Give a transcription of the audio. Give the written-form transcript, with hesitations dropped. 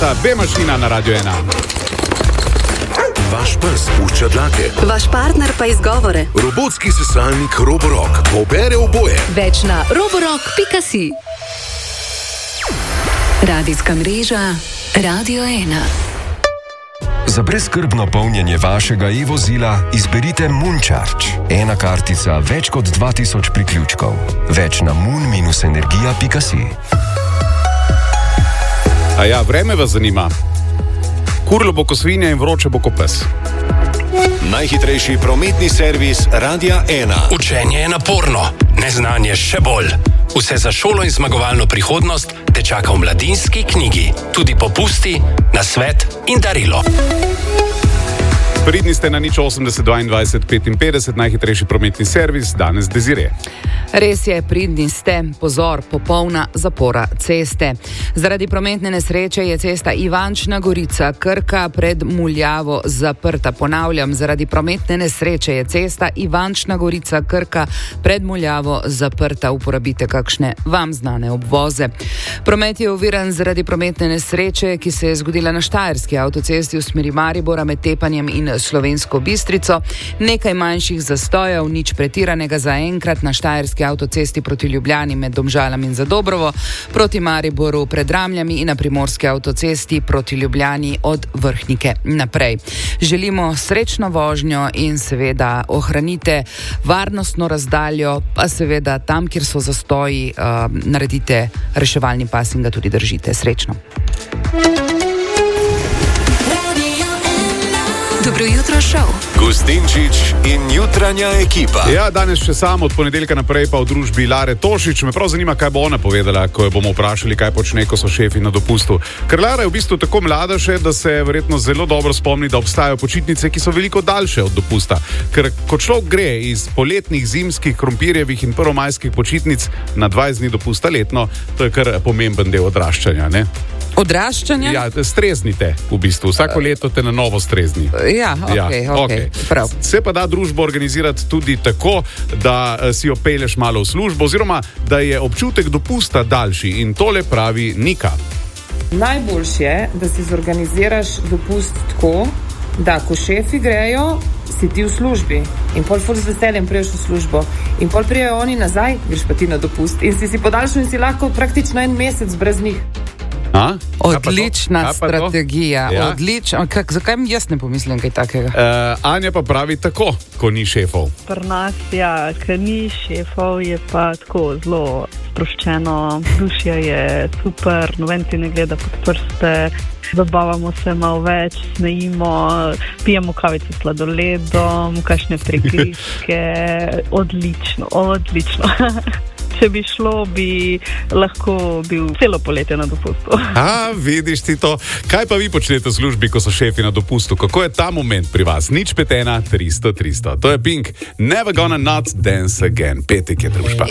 Renata, B-mašina na Radio 1. Vaš pes pušča dlake. Vaš partner pa izgovore. Robotski sesalnik Roborock pobere oboje. Več na roborock.si. Radijska mreža Radio 1. Za brezskrbno polnjenje vašega e-vozila izberite Moon-Charge. Ena kartica, več kot 2000 priključkov. Več na moon-energija.si. A ja, vreme vas zanima. Kurlo bo ko svinja in vroče bo ko pes. Najhitrejši prometni servis Radia 1. Učenje je naporno, neznanje še bolj. Vse za šolo in zmagovalno prihodnost te čaka v Mladinski knjigi. Tudi popusti, nasvet in darilo. Pridni ste na 080 22 55, najhitrejši prometni servis, danes Desire. Res je, pridni ste, pozor, popolna zapora ceste. Zaradi prometne nesreče je cesta Ivančna Gorica Krka pred Muljavo zaprta. Ponavljam, zaradi prometne nesreče je cesta Ivančna Gorica Krka pred Muljavo zaprta. Uporabite kakšne vam znane obvoze. Promet je oviran zaradi prometne nesreče, ki se je zgodila na Štajerski avtocesti v smeri Maribora med Tepanjem in Slovensko Bistrico. Nekaj manjših zastojev, nič pretiranega zaenkrat na Štajerski avtocesti proti Ljubljani med Domžalami in Zadobrovo, proti Mariboru pred Ramljami in na Primorski avtocesti proti Ljubljani od Vrhnike naprej. Želimo srečno vožnjo in seveda ohranite varnostno razdaljo, pa seveda tam, kjer so zastoji, naredite reševalni pas in ga tudi držite. Srečno. Dobro jutro, šov. Gustinčič in jutranja ekipa. Ja, danes še sam, od ponedeljka naprej pa v družbi Lare Tošič. Me prav zanima, kaj bo ona povedala, ko jo bomo vprašali, kaj počne, ko so šefi na dopustu. Ker Lara je v bistvu tako mlada še, da se verjetno zelo dobro spomni, da obstajajo počitnice, ki so veliko daljše od dopusta. Ker ko človek gre iz poletnih, zimskih, krompirjevih in prvomajskih počitnic na 20 dni dopusta letno, to je kar pomemben del odraščanja, ne? Odraščanja? Ja, streznite v bistvu. Vsako leto te na novo strezni. Ja, okej. Prav. Se pa da družbo organizirati tudi tako, da si jo pelješ malo v službo, oziroma da je občutek dopusta daljši. In tole pravi Nika. Najboljše je, da si zorganiziraš dopust tako, da ko šefi grejo, si ti v službi. In pol z veseljem priješ v službo. In pol prijejo oni nazaj, greš pa ti na dopust. In si podaljšal in si lahko praktično en mesec brez njih. Odlična strategija, ja. Odlična. Zakaj mi jaz ne pomislim kaj takega? Anja pa pravi tako, ko ni šefov. Pri nas, ja, ker ni šefov, je pa tako zelo sproščeno, dušja je super, noben ti ne gleda pod prste, zabavamo se malo več, snejimo, pijemo kavico s sladoledom, kakšne prigrizke, odlično. Če bi šlo, bi lahko bil celo poletje na dopustu. Vidiš ti to. Kaj pa vi počnete v službi, ko so šefi na dopustu? Kako je ta moment pri vas? 051 300 300. To je Pink. Never gonna not dance again. Petek je družba.